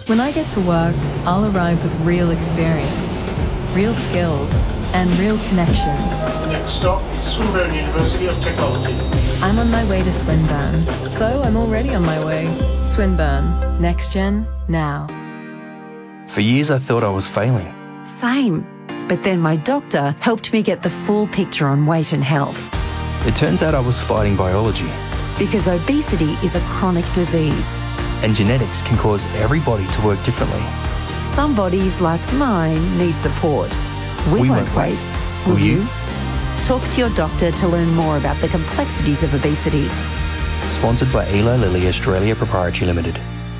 When I get to work, I'll arrive with real experience, real skills, and real connections. The next stop is Swinburne University of Technology. I'm on my way to Swinburne, so I'm already on my way. Swinburne, next gen, now. For years I thought I was failing. Same. But then my doctor helped me get the full picture on weight and health. It turns out I was fighting biology. Because obesity is a chronic disease. And genetics can cause everybody to work differently. Some bodies, like mine, need support. We won't wait. Will you? Talk to your doctor to learn more about the complexities of obesity. Sponsored by Eli Lilly Australia Proprietary Limited.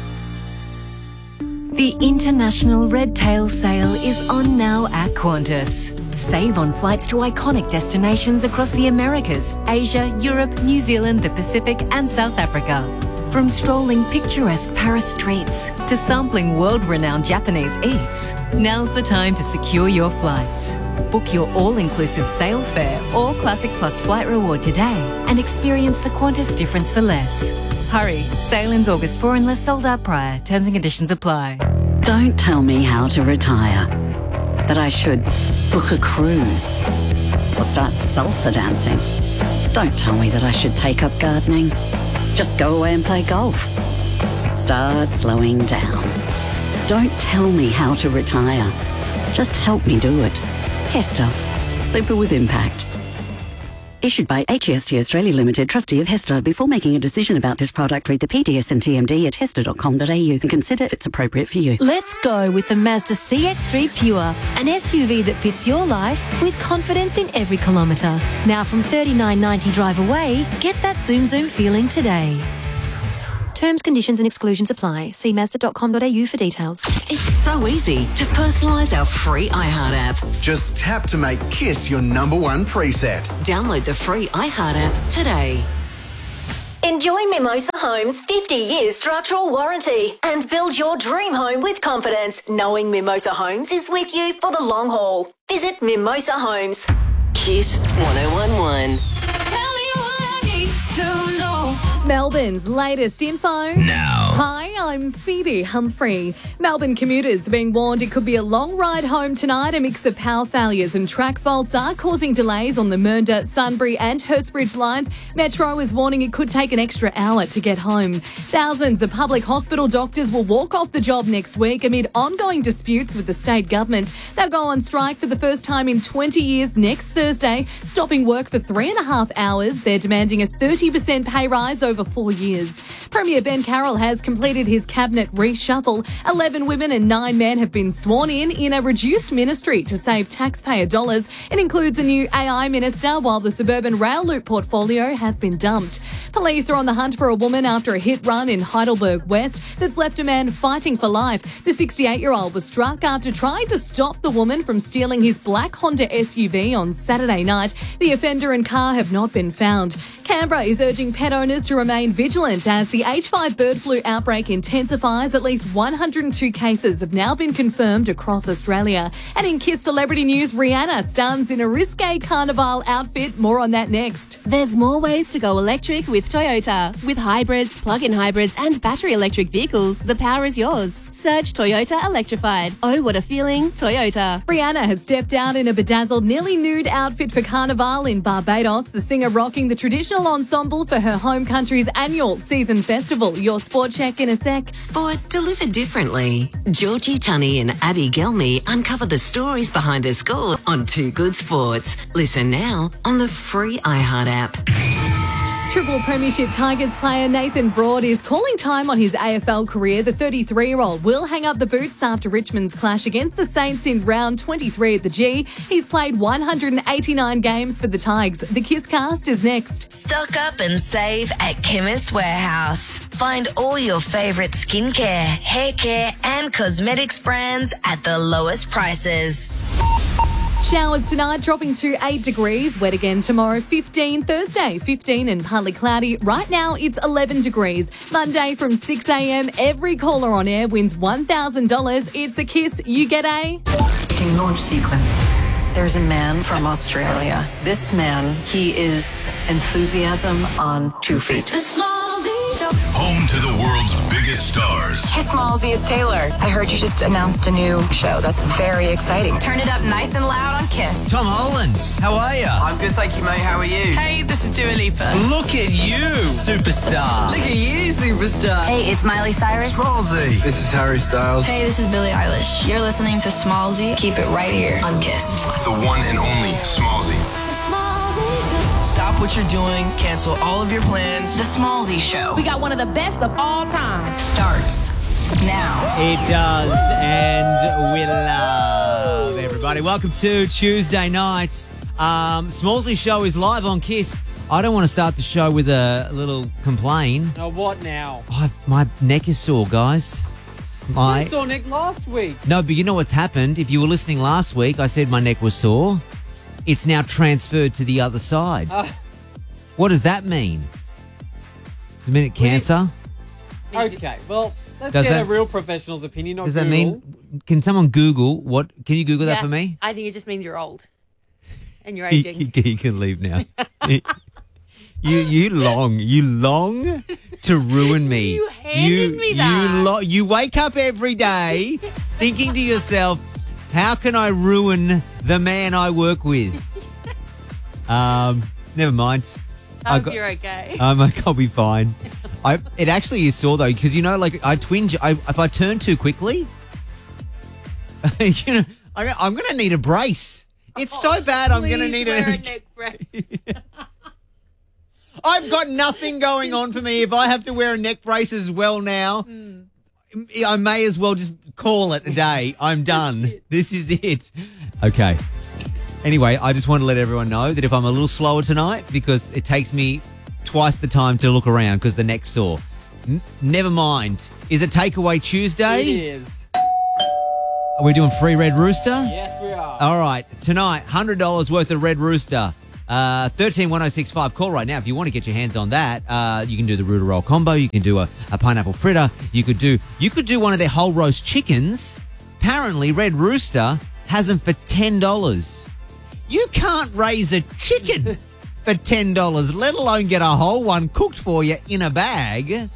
The International Red Tail Sale is on now at Qantas. Save on flights to iconic destinations across the Americas, Asia, Europe, New Zealand, the Pacific and South Africa. From strolling picturesque Paris streets to sampling world-renowned Japanese eats, now's the time to secure your flights. Book your all-inclusive sail fare or Classic Plus flight reward today and experience the Qantas difference for less. Hurry, sail ins August 4 unless sold out prior. Terms and conditions apply. Don't tell me how to retire. That I should book a cruise or start salsa dancing. Don't tell me that I should take up gardening. Just go away and play golf. Start slowing down. Don't tell me how to retire. Just help me do it. Hester. Super with impact. Issued by HEST Australia Limited, trustee of Hester. Before making a decision about this product, read the PDS and TMD at hester.com.au and consider if it's appropriate for you. Let's go with the Mazda CX-3 Pure, an SUV that fits your life with confidence in every kilometre. Now from $39.90 drive away, get that zoom feeling today. Terms, conditions and exclusions apply. See Mazda.com.au for details. It's so easy to personalise our free iHeart app. Just tap to make Kiss your #1 preset. Download the free iHeart app today. Enjoy Mimosa Homes' 50-year structural warranty and build your dream home with confidence, knowing Mimosa Homes is with you for the long haul. Visit Mimosa Homes. Kiss 1011. Tell me what I need to know. Melbourne's latest info now. Hi, I'm Phoebe Humphrey. Melbourne commuters are being warned it could be a long ride home tonight. A mix of power failures and track faults are causing delays on the Mernda, Sunbury and Hurstbridge lines. Metro is warning it could take an extra hour to get home. Thousands of public hospital doctors will walk off the job next week amid ongoing disputes with the state government. They'll go on strike for the first time in 20 years next Thursday, stopping work for 3.5 hours. They're demanding a 30% pay rise over 4 years. Premier Ben Carroll has completed his cabinet reshuffle. 11 women and 9 men have been sworn in a reduced ministry to save taxpayer dollars. It includes a new AI minister, while the suburban rail loop portfolio has been dumped. Police are on the hunt for a woman after a hit run in Heidelberg West that's left a man fighting for life. The 68-year-old was struck after trying to stop the woman from stealing his black Honda SUV on Saturday night. The offender and car have not been found. Canberra is urging pet owners to remain vigilant as the H5 bird flu outbreak intensifies. At least 102 cases have now been confirmed across Australia. And in Kiss celebrity news, Rihanna stuns in a risque carnival outfit. More on that next. There's more ways to go electric with Toyota. With hybrids, plug-in hybrids and battery electric vehicles, the power is yours. Search Toyota Electrified. Oh, what a feeling, Toyota. Rihanna has stepped out in a bedazzled, nearly nude outfit for Carnival in Barbados. The singer rocking the traditional ensemble for her home country's annual season festival. Your sport check in a sec. Sport delivered differently. Georgie Tunney and Abby Gelmy uncover the stories behind her score on Too Good Sports. Listen now on the free iHeart app. Triple Premiership Tigers player Nathan Broad is calling time on his AFL career. The 33-year-old will hang up the boots after Richmond's clash against the Saints in round 23 at the G. He's played 189 games for the Tigers. The Kiss Cast is next. Stock up and save at Chemist Warehouse. Find all your favourite skincare, hair care and cosmetics brands at the lowest prices. Showers tonight, dropping to 8 degrees. Wet again tomorrow, 15. Thursday, 15 and partly cloudy. Right now, it's 11 degrees. Monday from 6 a.m, every caller on air wins $1,000. It's a Kiss. You get a... Launch sequence. There's a man from Australia. This man, he is enthusiasm on 2 feet. The small D show. Home Welcome to the world's biggest stars. Hey, Smallsy, it's Taylor. I heard you just announced a new show. That's very exciting. Turn it up nice and loud on Kiss. Tom Hollands, how are you? I'm good, thank you, mate. How are you? Hey, this is Dua Lipa. Look at you, superstar. Look at you, superstar. Hey, it's Miley Cyrus. Smallsy. This is Harry Styles. Hey, this is Billie Eilish. You're listening to Smallsy. Keep it right here on Kiss. The one and only Smallsy. Stop what you're doing. Cancel all of your plans. The Smallsy Show. We got one of the best of all time. Starts now. It does, and we love everybody. Welcome to Tuesday night. Smallsy Show is live on Kiss. I don't want to start the show with a little complain. Oh, what now? My neck is sore, guys. I saw neck last week. No, but you know what's happened? If you were listening last week, I said my neck was sore. It's now transferred to the other side. What does that mean? Does it mean cancer? Okay, well, let's Does get that- a real professional's opinion. Not Does that Google. mean? Can someone Google what? Can you Google that for me? I think it just means you're old and you're You aging. can leave now. You long to ruin me. You handed me that. You wake up every day thinking to yourself, how can I ruin the man I work with? Never mind. I hope you're okay. I'll be fine. It actually is sore though, because like I twinge. If I turn too quickly, I'm going to need a brace. It's so bad. I'm going to need wear a neck brace. I've got nothing going on for me. If I have to wear a neck brace as well now, I may as well just call it a day. I'm done. This is it. Okay. Anyway, I just want to let everyone know that if I'm a little slower tonight, because it takes me twice the time to look around because the neck's sore. Never mind. Is it Takeaway Tuesday? It is. Are we doing free Red Rooster? Yes, we are. All right. Tonight, $100 worth of Red Rooster. 131065. Call right now if you want to get your hands on that. You can do the Rooter Roll combo. You can do a pineapple fritter. You could do one of their whole roast chickens. Apparently, Red Rooster has them for $10. You can't raise a chicken for $10, let alone get a whole one cooked for you in a bag.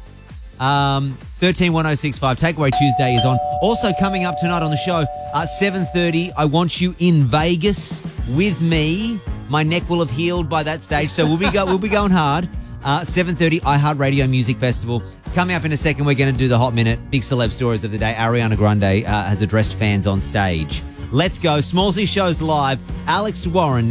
131065. Takeaway Tuesday is on. Also coming up tonight on the show, 7:30. I want you in Vegas with me. My neck will have healed by that stage, so we'll be going hard. 7:30 iHeartRadio Music Festival. Coming up in a second, we're going to do the Hot Minute. Big celeb stories of the day. Ariana Grande has addressed fans on stage. Let's go. Smallsy Show's live. Alex Warren now.